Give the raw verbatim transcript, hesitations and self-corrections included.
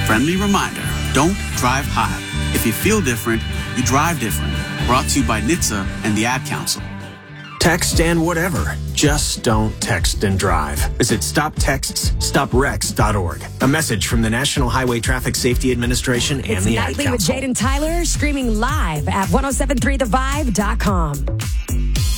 Friendly reminder, don't drive high. If you feel different, you drive different. Brought to you by N H T S A and the Ad Council. Text and whatever. Just don't text and drive. Visit stop texts stop wrecks dot org. A message from the National Highway Traffic Safety Administration and it's the Ad Nightly Council. with Jaden Tyler, streaming live at ten seventy-three the vibe dot com.